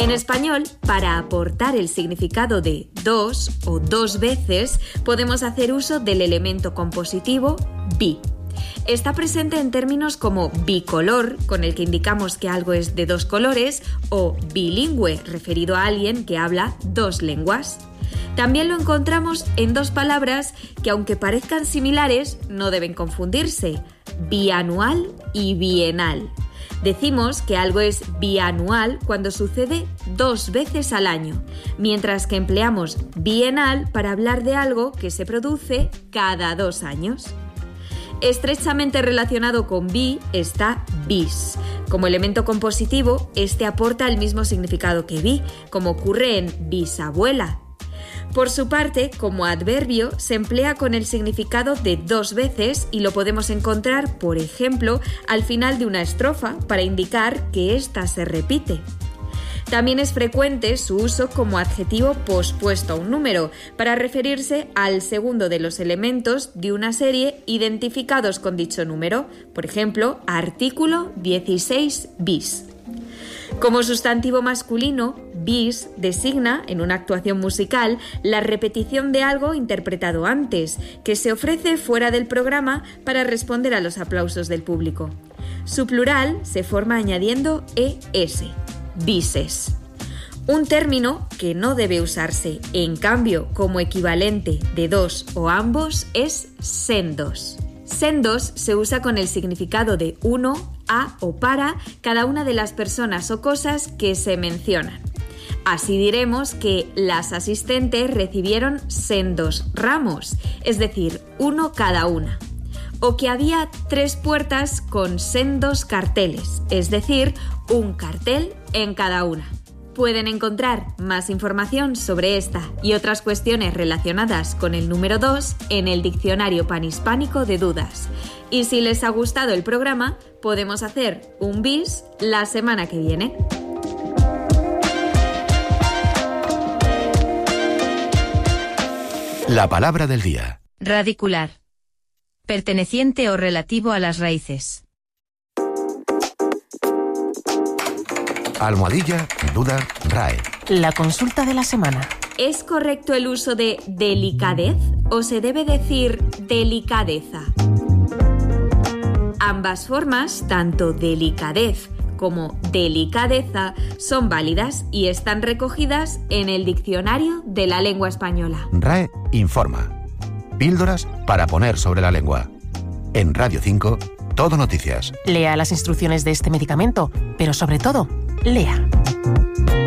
En español, para aportar el significado de dos o dos veces, podemos hacer uso del elemento compositivo bi. Está presente en términos como bicolor, con el que indicamos que algo es de dos colores, o bilingüe, referido a alguien que habla dos lenguas. También lo encontramos en dos palabras que, aunque parezcan similares, no deben confundirse: bianual y bienal. Decimos que algo es bianual cuando sucede 2 veces al año, mientras que empleamos bienal para hablar de algo que se produce cada 2 años. Estrechamente relacionado con bi está bis. Como elemento compositivo, este aporta el mismo significado que bi, como ocurre en bisabuela. Por su parte, como adverbio, se emplea con el significado de 2 veces y lo podemos encontrar, por ejemplo, al final de una estrofa para indicar que ésta se repite. También es frecuente su uso como adjetivo pospuesto a un número, para referirse al segundo de los elementos de una serie identificados con dicho número, por ejemplo, artículo 16 bis. Como sustantivo masculino, bis designa, en una actuación musical, la repetición de algo interpretado antes, que se ofrece fuera del programa para responder a los aplausos del público. Su plural se forma añadiendo es, bises. Un término que no debe usarse, en cambio, como equivalente de dos o ambos, es sendos. Sendos se usa con el significado de uno, a o para cada una de las personas o cosas que se mencionan. Así diremos que las asistentes recibieron sendos ramos, es decir, uno cada una. O que había 3 puertas con sendos carteles, es decir, un cartel en cada una. Pueden encontrar más información sobre esta y otras cuestiones relacionadas con el número 2 en el Diccionario Panhispánico de Dudas. Y si les ha gustado el programa, podemos hacer un bis la semana que viene. La palabra del día. Radicular. Perteneciente o relativo a las raíces. Almohadilla, duda, RAE. La consulta de la semana. ¿Es correcto el uso de delicadez o se debe decir delicadeza? Ambas formas, tanto delicadez como delicadeza, son válidas y están recogidas en el Diccionario de la Lengua Española. RAE informa. Píldoras para poner sobre la lengua. En Radio 5, Todo Noticias. Lea las instrucciones de este medicamento, pero sobre todo, lea.